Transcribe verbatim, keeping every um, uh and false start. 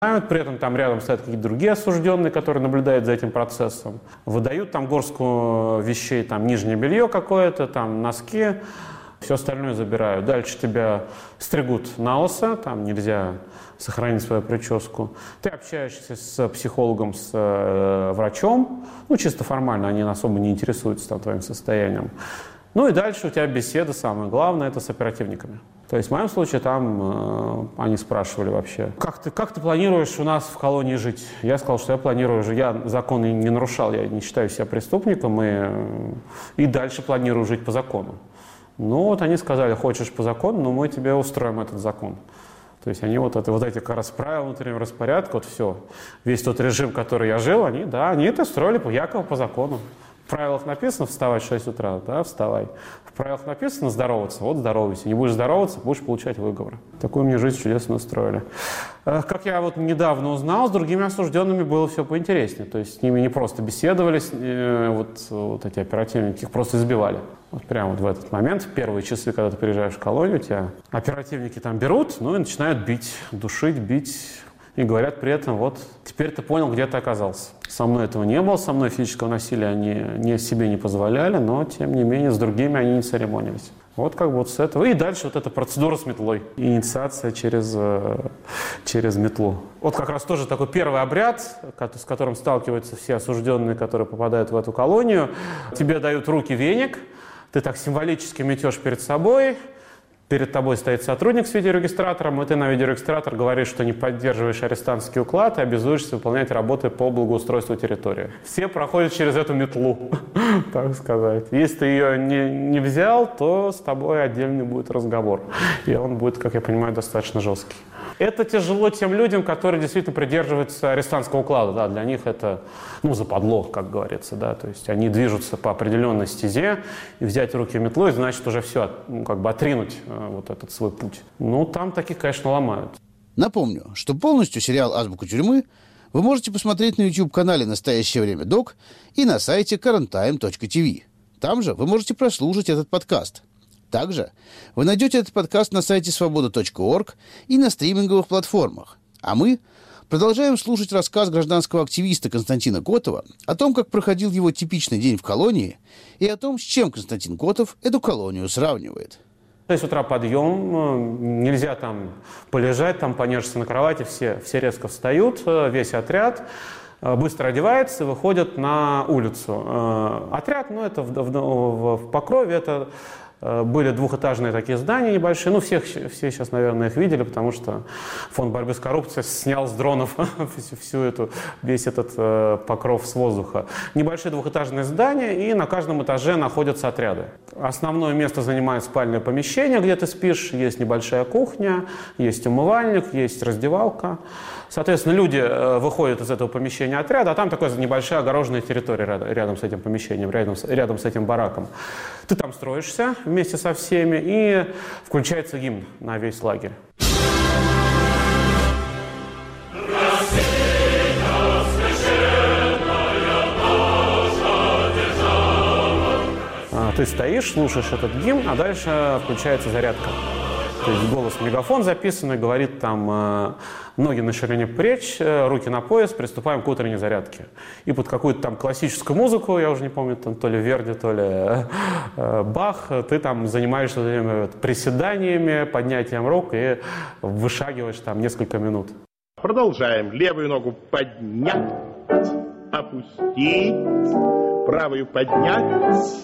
При этом там рядом стоят какие-то другие осужденные, которые наблюдают за этим процессом. Выдают там горстку вещей, там нижнее белье какое-то, там носки, все остальное забирают. Дальше тебя стригут на лысо, там нельзя сохранить свою прическу. Ты общаешься с психологом, с э, врачом, ну чисто формально, они особо не интересуются там, твоим состоянием. Ну и дальше у тебя беседа, самое главное, это с оперативниками. То есть в моем случае там э, они спрашивали вообще, как ты, как ты планируешь у нас в колонии жить? Я сказал, что я планирую жить, я законы не нарушал, я не считаю себя преступником и, и дальше планирую жить по закону. Ну вот они сказали, хочешь по закону, но мы тебе устроим этот закон. То есть они вот, это, вот эти как раз правила внутреннего распорядка, вот все, весь тот режим, который я жил, они, да, они это строили по, якобы по закону. В правилах написано вставать в шесть утра, да, вставай. В правилах написано здороваться, вот здоровайся. Не будешь здороваться, будешь получать выговор. Такую мне жизнь чудесно устроили. Как я вот недавно узнал, с другими осужденными было все поинтереснее. То есть с ними не просто беседовали, вот, вот эти оперативники, их просто избивали. Вот прямо вот в этот момент, в первые часы, когда ты приезжаешь в колонию, тебя оперативники там берут, ну и начинают бить, душить, бить. И говорят при этом, вот, теперь ты понял, где ты оказался. Со мной этого не было, со мной физического насилия они не, себе не позволяли, но, тем не менее, с другими они не церемонились. Вот как бы вот с этого. И дальше вот эта процедура с метлой. Инициация через, через метлу. Вот как раз тоже такой первый обряд, с которым сталкиваются все осужденные, которые попадают в эту колонию. Тебе дают в руки веник, ты так символически метешь перед собой. Перед тобой стоит сотрудник с видеорегистратором, и ты на видеорегистратор говоришь, что не поддерживаешь арестантский уклад и обязуешься выполнять работы по благоустройству территории. Все проходят через эту метлу, так сказать. Если ты ее не, не взял, то с тобой отдельный будет разговор. И он будет, как я понимаю, достаточно жесткий. Это тяжело тем людям, которые действительно придерживаются арестантского уклада. Да, для них это, ну, западло, как говорится. Да, то есть они движутся по определенной стезе, и взять в руки метлу, и значит уже все, ну, как бы отринуть э, вот этот свой путь. Ну, там таких, конечно, ломают. Напомню, что полностью сериал «Азбука тюрьмы» вы можете посмотреть на YouTube-канале «Настоящее время док» и на сайте current time точка ти ви. Там же вы можете прослушать этот подкаст. Также вы найдете этот подкаст на сайте свобода точка орг и на стриминговых платформах. А мы продолжаем слушать рассказ гражданского активиста Константина Котова о том, как проходил его типичный день в колонии, и о том, с чем Константин Котов эту колонию сравнивает. То есть с утра подъем, нельзя там полежать, там понежиться на кровати, все, все резко встают, весь отряд быстро одевается и выходят на улицу. Отряд, ну это в, в, в Покрове, это были двухэтажные такие здания небольшие. Ну, всех, все сейчас, наверное, их видели, потому что Фонд борьбы с коррупцией снял с дронов всю эту, весь этот э, покров с воздуха. Небольшие двухэтажные здания, и на каждом этаже находятся отряды. Основное место занимает спальное помещение, где ты спишь. Есть небольшая кухня, есть умывальник, есть раздевалка. Соответственно, люди э, выходят из этого помещения отряда, а там такая небольшая огороженная территория рядом, рядом с этим помещением, рядом с, рядом с этим бараком. Ты там строишься вместе со всеми, и включается гимн на весь лагерь. Ты стоишь, слушаешь этот гимн, а дальше включается зарядка. То есть голос в мегафон записанный, говорит там ноги на ширине плеч, руки на пояс, приступаем к утренней зарядке. И под какую-то там классическую музыку, я уже не помню, там то ли Верди, то ли э, Бах, ты там занимаешься вот, приседаниями, поднятием рук и вышагиваешь там несколько минут. Продолжаем. Левую ногу поднять, опустить, правую поднять.